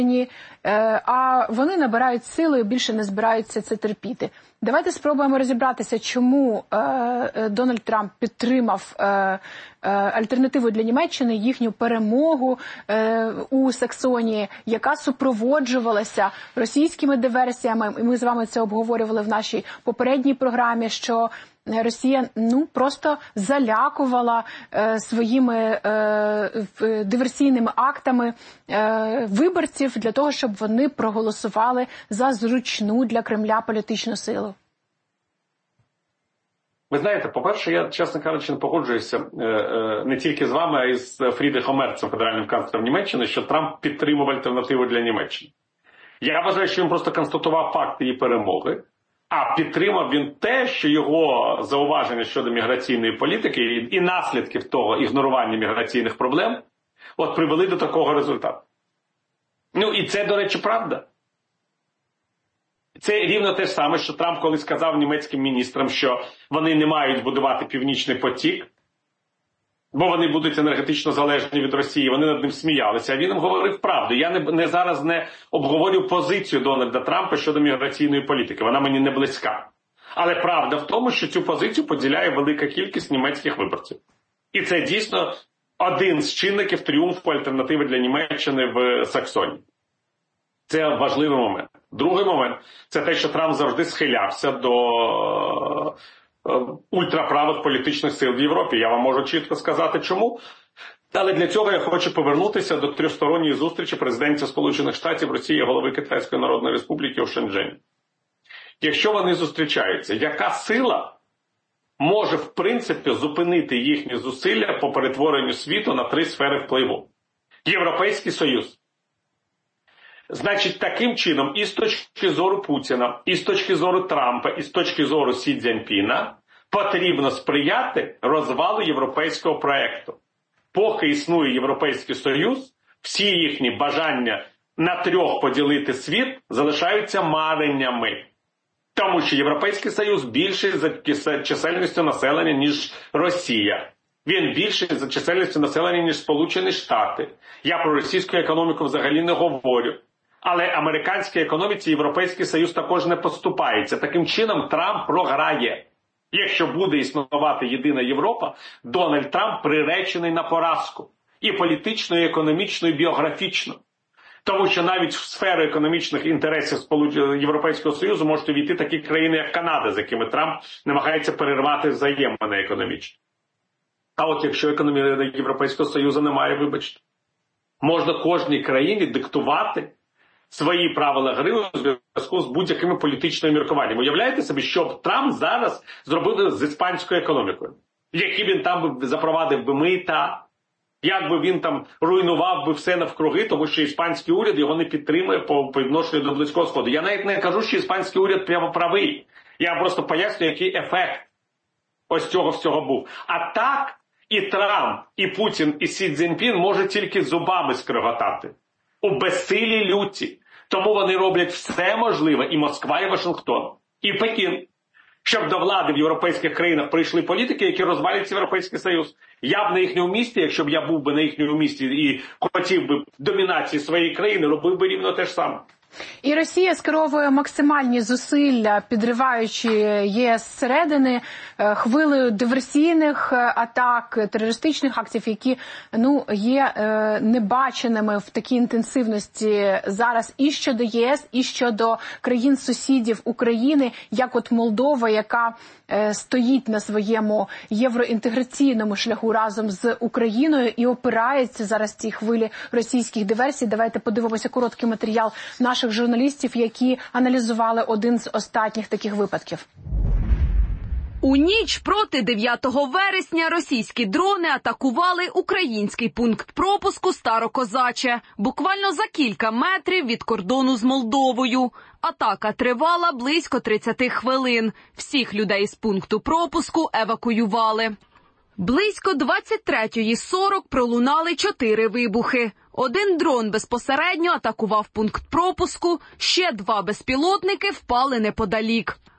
а вони набирають сили і більше не збираються це терпіти. Давайте спробуємо розібратися, чому Дональд Трамп підтримав альтернативу для Німеччини, їхню перемогу у Саксонії, яка супроводжувалася російськими диверсіями. І ми з вами це обговорювали в нашій попередній програмі, що Росія просто залякувала своїми диверсійними актами виборців для того, щоб вони проголосували за зручну для Кремля політичну силу. Ви знаєте, по-перше, я, чесно кажучи, не погоджуюся не тільки з вами, а й з Фрідріхом Мерцем, федеральним канцлером Німеччини, що Трамп підтримав альтернативу для Німеччини. Я вважаю, що він просто констатував факт її перемоги, а підтримав він те, що його зауваження щодо міграційної політики і наслідків того ігнорування міграційних проблем привели до такого результату. І це, до речі, правда. Це рівно те ж саме, що Трамп колись сказав німецьким міністрам, що вони не мають будувати Північний потік, бо вони будуть енергетично залежні від Росії. Вони над ним сміялися, а він їм говорив правду. Я зараз не обговорю позицію Дональда Трампа щодо міграційної політики. Вона мені не близька. Але правда в тому, що цю позицію поділяє велика кількість німецьких виборців. І це дійсно один з чинників тріумфу альтернативи для Німеччини в Саксонії. Це важливий момент. Другий момент – це те, що Трамп завжди схилявся до ультраправих політичних сил в Європі. Я вам можу чітко сказати, чому. Але для цього я хочу повернутися до тристоронньої зустрічі президентів Сполучених Штатів, Росії і голови Китайської Народної Республіки у Шенчжені. Якщо вони зустрічаються, яка сила може, в принципі, зупинити їхні зусилля по перетворенню світу на 3 сфери впливу? Європейський Союз. Значить, таким чином, і з точки зору Путіна, і з точки зору Трампа, і з точки зору Сі Цзіньпіна, потрібно сприяти розвалу європейського проєкту. Поки існує Європейський Союз, всі їхні бажання на 3 поділити світ залишаються мареннями. Тому що Європейський Союз більший за чисельністю населення, ніж Росія. Він більший за чисельністю населення, ніж Сполучені Штати. Я про російську економіку взагалі не говорю. Але американській економіці Європейський Союз також не поступається. Таким чином Трамп програє. Якщо буде існувати єдина Європа, Дональд Трамп приречений на поразку. І політично, і економічно, і біографічно. Тому що навіть в сферу економічних інтересів Європейського Союзу можуть увійти такі країни, як Канада, з якими Трамп намагається перервати взаємини економічні. А от якщо економіки Європейського Союзу немає, вибачте, можна кожній країні диктувати свої правила гри у зв'язку з будь-якими політичними міркуваннями. Уявляєте собі, що Трамп зараз зробив з іспанською економікою? Які він там запровадив би мита, як би він там руйнував би все навкруги, тому що іспанський уряд його не підтримує по відношенню до Близького Сходу. Я навіть не кажу, що іспанський уряд прямо правий. Я просто пояснюю, який ефект ось цього всього був. А так і Трамп, і Путін, і Сі Цзіньпін можуть тільки зубами скриготати. У безсилій люті. Тому вони роблять все можливе, і Москва, і Вашингтон, і Пекін, щоб до влади в європейських країнах прийшли політики, які розвалять Європейський Союз. Я б на їхньому місці, якщо б я був би на їхньому місці і хотів би домінації своєї країни, робив би рівно те ж саме. І Росія скеровує максимальні зусилля, підриваючи ЄС зсередини, хвилею диверсійних атак, терористичних актів, які є небаченими в такій інтенсивності зараз і щодо ЄС, і щодо країн-сусідів України, як от Молдова, яка стоїть на своєму євроінтеграційному шляху разом з Україною і опирається зараз цій хвилі російських диверсій. Давайте подивимося короткий матеріал наших журналістів, які аналізували один з останніх таких випадків. У ніч проти 9 вересня російські дрони атакували український пункт пропуску Старокозаче, буквально за кілька метрів від кордону з Молдовою. Атака тривала близько 30 хвилин. Всіх людей з пункту пропуску евакуювали. Близько 23:40 пролунали 4 вибухи. Один дрон безпосередньо атакував пункт пропуску, ще 2 безпілотники впали неподалік.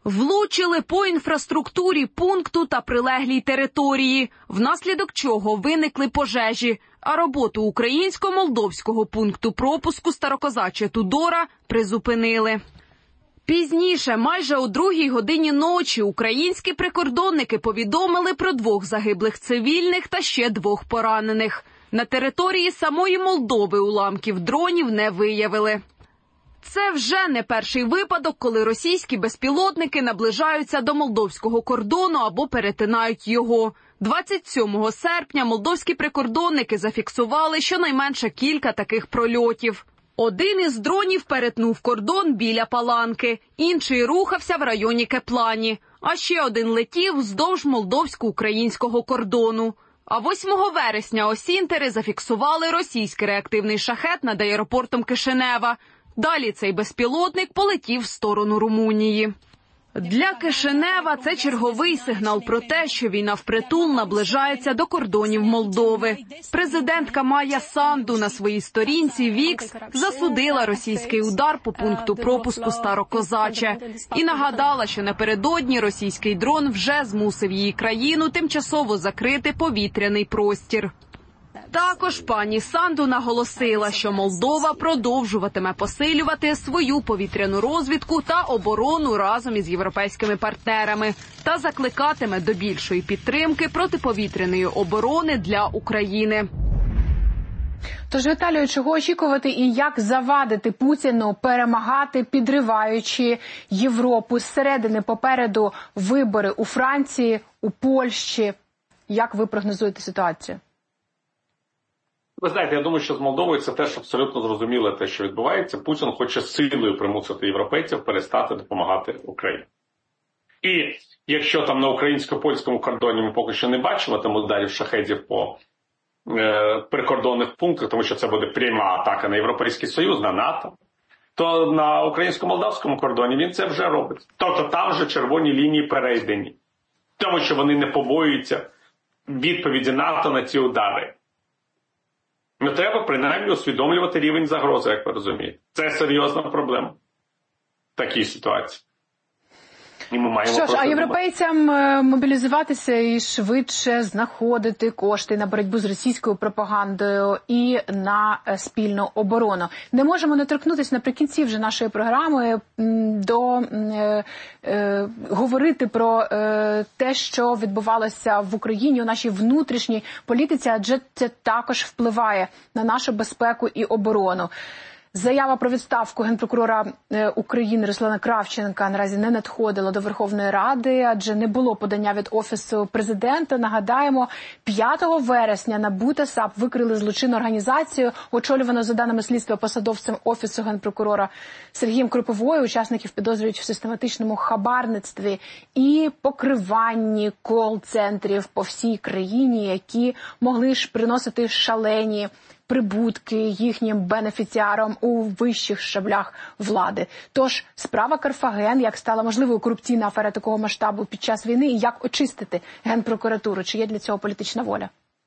Влучили по інфраструктурі пункту та прилеглій території, внаслідок чого виникли пожежі, а роботу українсько-молдовського пункту пропуску Старокозаче Тудора призупинили. Пізніше, майже о 2-й годині ночі, українські прикордонники повідомили про 2 загиблих цивільних та ще 2 поранених. На території самої Молдови уламків дронів не виявили. Це вже не перший випадок, коли російські безпілотники наближаються до молдовського кордону або перетинають його. 27 серпня молдовські прикордонники зафіксували щонайменше кілька таких прольотів. Один із дронів перетнув кордон біля Паланки, інший рухався в районі Кеплані, а ще один летів вздовж молдовсько-українського кордону. А 8 вересня осінтери зафіксували російський реактивний шахет над аеропортом Кишинева. Далі цей безпілотник полетів в сторону Румунії. Для Кишинева це черговий сигнал про те, що війна впритул наближається до кордонів Молдови. Президентка Майя Санду на своїй сторінці Вікс засудила російський удар по пункту пропуску Старокозаче і нагадала, що напередодні російський дрон вже змусив її країну тимчасово закрити повітряний простір. Також пані Санду наголосила, що Молдова продовжуватиме посилювати свою повітряну розвідку та оборону разом із європейськими партнерами та закликатиме до більшої підтримки протиповітряної оборони для України. Тож, Віталію, чого очікувати і як завадити Путіну перемагати, підриваючи Європу зсередини? Попереду вибори у Франції, у Польщі. Як ви прогнозуєте ситуацію? Ви знаєте, я думаю, що з Молдовою це теж абсолютно зрозуміло те, що відбувається. Путін хоче силою примусити європейців перестати допомагати Україні. І якщо там на українсько-польському кордоні ми поки що не бачимо там ударів шахедів по прикордонних пунктах, тому що це буде пряма атака на Європейський Союз, на НАТО, то на українсько-молдавському кордоні він це вже робить. Тобто там вже червоні лінії перейдені. Тому що вони не побоюються відповіді НАТО на ці удари. Не треба, принаймні, усвідомлювати рівень загрози, як ви розумієте. Це серйозна проблема в такій ситуації. І ми маємо Що ж, а європейцям мобілізуватися і швидше знаходити кошти на боротьбу з російською пропагандою і на спільну оборону. Не можемо не торкнутися наприкінці вже нашої програми говорити про те, що відбувалося в Україні у нашій внутрішній політиці, адже це також впливає на нашу безпеку і оборону. Заява про відставку генпрокурора України Руслана Кравченка наразі не надходила до Верховної Ради, адже не було подання від Офісу президента. Нагадаємо, 5 вересня НАБУ та САП викрили злочинну організацію, очолювану, за даними слідства, посадовцем Офісу генпрокурора Сергієм Круповою. Учасників підозрюють в систематичному хабарництві і покриванні кол-центрів по всій країні, які могли ж приносити шалені прибутки їхнім бенефіціарам у вищих щаблях влади. Тож справа Карфаген, як стала можливою корупційна афера такого масштабу під час війни, і як очистити Генпрокуратуру? Чи є для цього політична воля?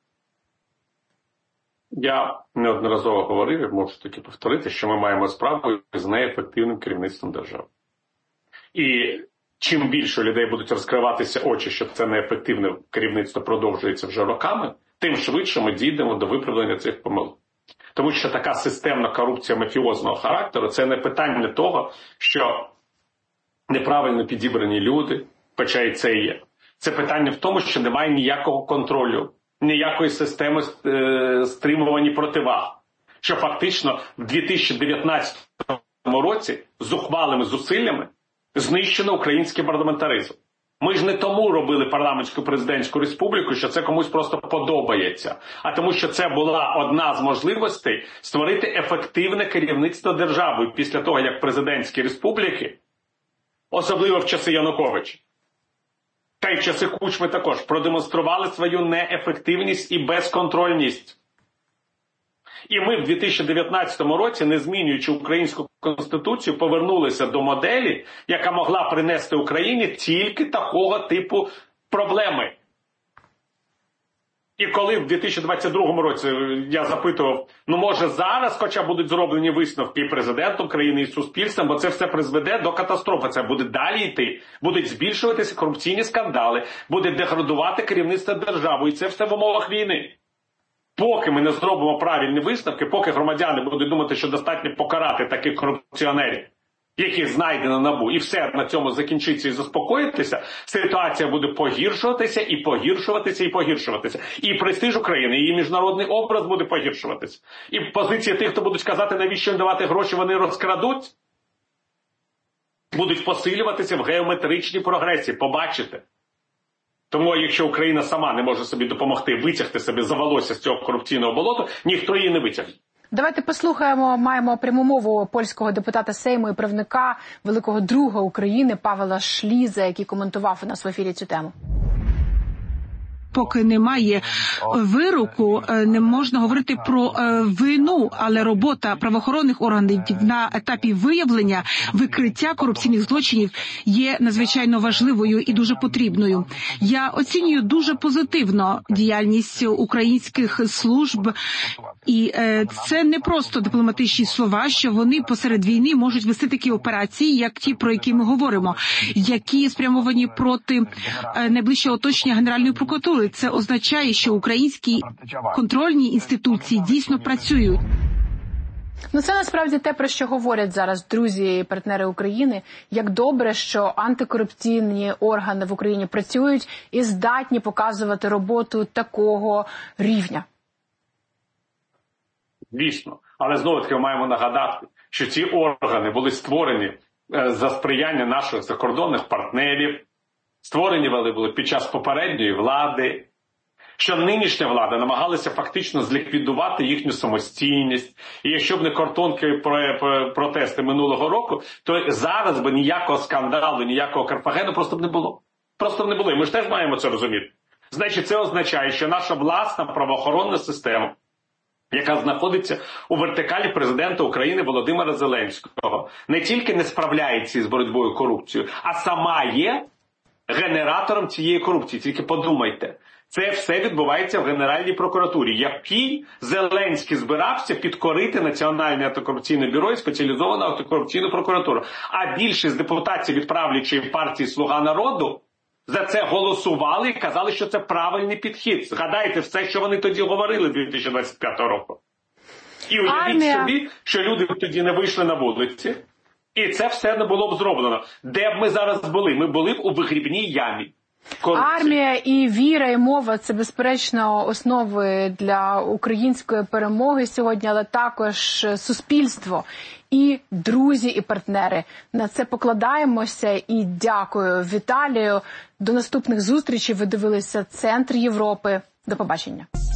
Я неодноразово говорив, і можу таки повторити, що ми маємо справу з неефективним керівництвом держави. І чим більше людей будуть розкриватися очі, що це неефективне керівництво продовжується вже роками, тим швидше ми дійдемо до виправлення цих помилок. Тому що така системна корупція мафіозного характеру – це не питання того, що неправильно підібрані люди, хоча і це є. Це питання в тому, що немає ніякого контролю, ніякої системи стримування противаг. Що фактично в 2019 році зухвалими зусиллями знищено український парламентаризм. Ми ж не тому робили парламентську президентську республіку, що це комусь просто подобається, а тому, що це була одна з можливостей створити ефективне керівництво державою після того, як президентські республіки, особливо в часи Януковича, та й в часи Кучми також, продемонстрували свою неефективність і безконтрольність. І ми в 2019 році, не змінюючи українську конституцію, повернулися до моделі, яка могла принести Україні тільки такого типу проблеми. І коли в 2022 році я запитував, може зараз хоча будуть зроблені висновки і президентом країни, і суспільством, бо це все призведе до катастрофи. Це буде далі йти. Будуть збільшуватися корупційні скандали, буде деградувати керівництво держави. І це все в умовах війни. Поки ми не зробимо правильні висновки, поки громадяни будуть думати, що достатньо покарати таких корупціонерів, яких знайдено НАБУ, і все на цьому закінчиться і заспокоїтися, ситуація буде погіршуватися і погіршуватися і погіршуватися. І престиж України, і її міжнародний образ буде погіршуватися. І позиції тих, хто будуть казати, навіщо їм давати гроші, вони розкрадуть, будуть посилюватися в геометричній прогресії. Побачите. Тому, якщо Україна сама не може собі допомогти витягти себе за волосся з цього корупційного болота, ніхто її не витягне. Давайте послухаємо, маємо пряму мову польського депутата Сейму і правника великого друга України Павела Шліза, який коментував у нас в ефірі цю тему. Поки немає вироку, не можна говорити про вину, але робота правоохоронних органів на етапі виявлення, викриття корупційних злочинів є надзвичайно важливою і дуже потрібною. Я оцінюю дуже позитивно діяльність українських служб, і це не просто дипломатичні слова, що вони посеред війни можуть вести такі операції, як ті, про які ми говоримо, які спрямовані проти найближчого оточення Генеральної прокуратури. Це означає, що українські контрольні інституції дійсно працюють. Це насправді те, про що говорять зараз друзі і партнери України. Як добре, що антикорупційні органи в Україні працюють і здатні показувати роботу такого рівня. Звісно. Але знову-таки ми маємо нагадати, що ці органи були створені за сприяння наших закордонних партнерів, створені вони були під час попередньої влади, що нинішня влада намагалася фактично зліквідувати їхню самостійність. І якщо б не картонки протести минулого року, то зараз би ніякого скандалу, ніякого Карфагену просто б не було. Просто б не було. І ми ж теж маємо це розуміти. Значить, це означає, що наша власна правоохоронна система, яка знаходиться у вертикалі президента України Володимира Зеленського, не тільки не справляється із боротьбою корупцією, а сама є генератором цієї корупції. Тільки подумайте, це все відбувається в Генеральній прокуратурі, який Зеленський збирався підкорити Національне антикорупційне бюро і спеціалізовану антикорупційну прокуратуру. А більшість депутатів від правлячої партії «Слуга народу» за це голосували і казали, що це правильний підхід. Згадайте все, що вони тоді говорили 2025 року. І уявіть собі, що люди тоді не вийшли на вулиці, і це все не було б зроблено. Де б ми зараз були? Ми були б у вигрібній ямі. Армія і віра, і мова – це, безперечно, основи для української перемоги сьогодні, але також суспільство і друзі, і партнери. На це покладаємося і дякую Віталію. До наступних зустрічей. Ви дивилися «Центр Європи». До побачення.